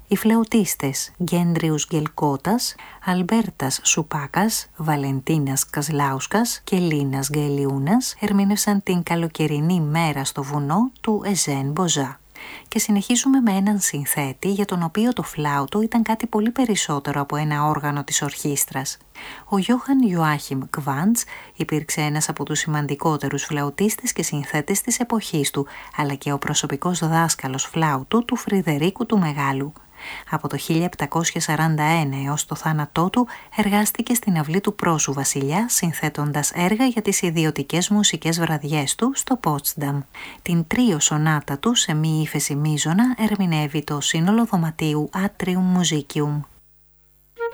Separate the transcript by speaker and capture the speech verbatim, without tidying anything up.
Speaker 1: Οι φλεουτίστες Γκέντριους Γκελκώτας, Αλμπέρτας Σουπάκας, Βαλεντίνας Κασλάουσκας και Λίνας Γκαιλιούνας ερμήνευσαν την καλοκαιρινή μέρα στο βουνό του Εζέν Μποζά. Και συνεχίζουμε με έναν συνθέτη για τον οποίο το φλάουτο ήταν κάτι πολύ περισσότερο από ένα όργανο της ορχήστρας. Ο Γιώχαν Ιωάχιμ Κβάντς υπήρξε ένας από τους σημαντικότερους φλαουτίστες και συνθέτες της εποχής του, αλλά και ο προσωπικός δάσκαλος φλάουτου του Φρυδερίκου του Μεγάλου. Από το χίλια επτακόσια σαράντα ένα έως το θάνατό του εργάστηκε στην αυλή του Πρόσου Βασιλιά, συνθέτοντας έργα για τις ιδιωτικές μουσικές βραδιές του στο Πότσταμ. Την τρίο σονάτα του σε μη ύφεση μείζωνα ερμηνεύει το σύνολο δωματίου Atrium Musicium.